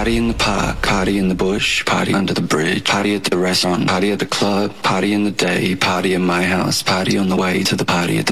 Party in the park, party in the bush, party under the bridge, party at the restaurant, party at the club, party in the day, party in my house, party on the way to the party at the